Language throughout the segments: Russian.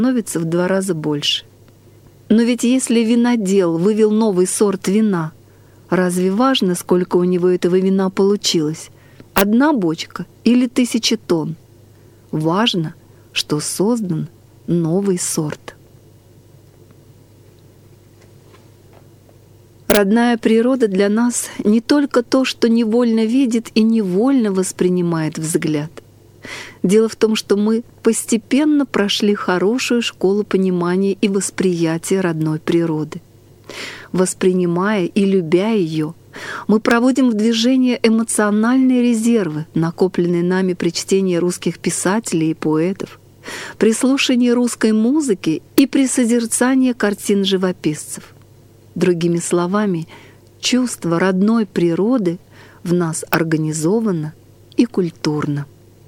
становится в 2 раза больше. Но ведь если винодел вывел новый сорт вина, разве важно, сколько у него этого вина получилось? 1 бочка или 1000 тонн? Важно, что создан новый сорт. Родная природа для нас не только то, что невольно видит и невольно воспринимает взгляд. Дело в том, что мы постепенно прошли хорошую школу понимания и восприятия родной природы. Воспринимая и любя ее, мы проводим в движение эмоциональные резервы, накопленные нами при чтении русских писателей и поэтов, при слушании русской музыки и при созерцании картин живописцев. Другими словами, чувство родной природы в нас организовано и культурно.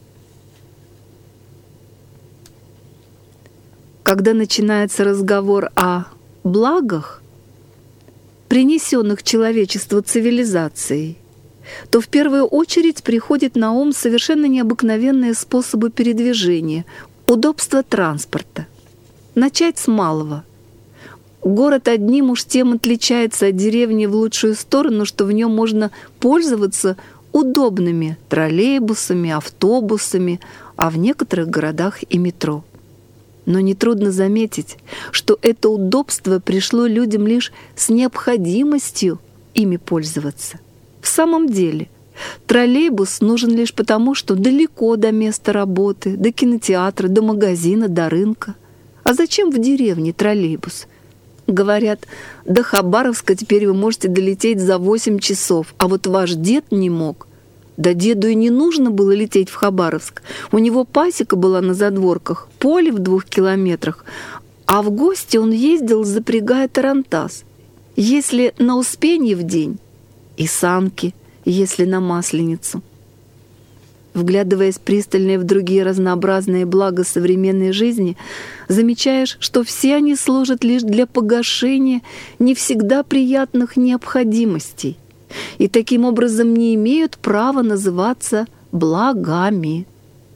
Когда начинается разговор о благах, принесенных человечеству цивилизацией, то в первую очередь приходит на ум совершенно необыкновенные способы передвижения, удобство транспорта. Начать с малого. Город одним уж тем отличается от деревни в лучшую сторону, что в нем можно пользоваться удобными троллейбусами, автобусами, а в некоторых городах и метро. Но нетрудно заметить, что это удобство пришло людям лишь с необходимостью ими пользоваться. В самом деле, троллейбус нужен лишь потому, что далеко до места работы, до кинотеатра, до магазина, до рынка. А зачем в деревне троллейбус? Говорят, до Хабаровска теперь вы можете долететь за 8 часов, а вот ваш дед не мог. Да деду и не нужно было лететь в Хабаровск. У него пасека была на задворках, поле в 2 километрах, а в гости он ездил, запрягая тарантас. Если на Успенье в день, и санки, если на Масленицу. Вглядываясь пристально в другие разнообразные блага современной жизни, замечаешь, что все они служат лишь для погашения не всегда приятных необходимостей и таким образом не имеют права называться благами.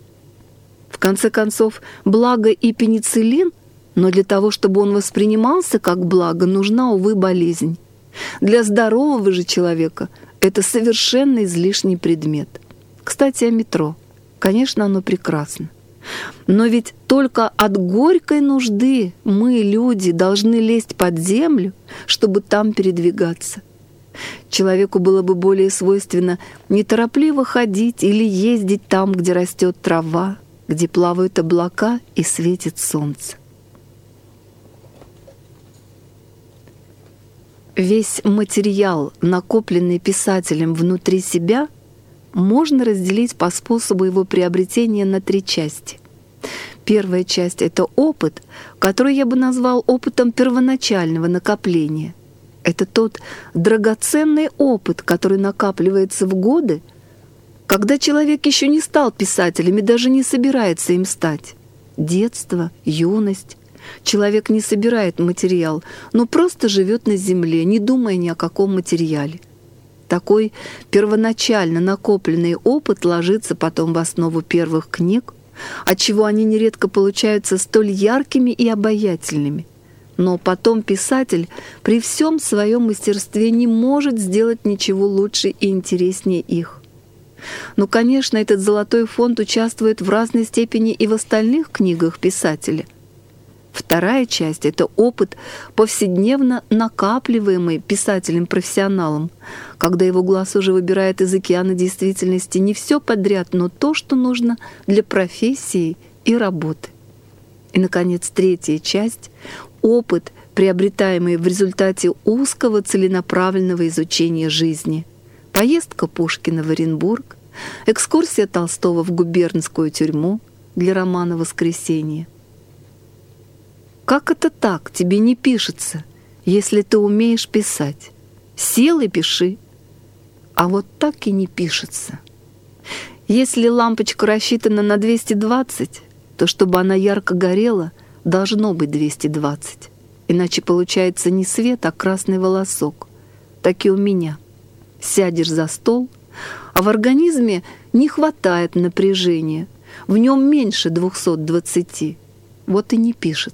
В конце концов, благо и пенициллин, но для того, чтобы он воспринимался как благо, нужна, увы, болезнь. Для здорового же человека это совершенно излишний предмет. Кстати, о метро. Конечно, оно прекрасно. Но ведь только от горькой нужды мы, люди, должны лезть под землю, чтобы там передвигаться. Человеку было бы более свойственно неторопливо ходить или ездить там, где растет трава, где плавают облака и светит солнце. Весь материал, накопленный писателем внутри себя, можно разделить по способу его приобретения на 3 части. Первая часть — это опыт, который я бы назвал опытом первоначального накопления. Это тот драгоценный опыт, который накапливается в годы, когда человек еще не стал писателем и даже не собирается им стать. Детство, юность. Человек не собирает материал, но просто живет на земле, не думая ни о каком материале. Такой первоначально накопленный опыт ложится потом в основу первых книг, отчего они нередко получаются столь яркими и обаятельными. Но потом писатель при всем своем мастерстве не может сделать ничего лучше и интереснее их. Но, конечно, этот золотой фонд участвует в разной степени и в остальных книгах писателя. Вторая часть — это опыт, повседневно накапливаемый писателем-профессионалом, когда его глаз уже выбирает из океана действительности не все подряд, но то, что нужно для профессии и работы. И, наконец, третья часть — опыт, приобретаемый в результате узкого целенаправленного изучения жизни. Поездка Пушкина в Оренбург, экскурсия Толстого в губернскую тюрьму для романа «Воскресенье». Как это так тебе не пишется, если ты умеешь писать? Сел и пиши. А вот так и не пишется. Если лампочка рассчитана на 220, то чтобы она ярко горела, должно быть 220. Иначе получается не свет, а красный волосок. Так и у меня. Сядешь за стол, а в организме не хватает напряжения. В нем меньше 220. Вот и не пишется.